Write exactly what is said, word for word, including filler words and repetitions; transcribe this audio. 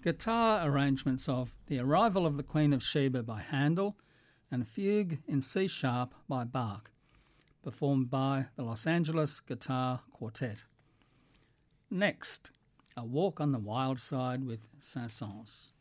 Guitar arrangements of The Arrival of the Queen of Sheba by Handel and Fugue in C Sharp by Bach, performed by the Los Angeles Guitar Quartet. Next, A Walk on the Wild Side with Saint-Saëns.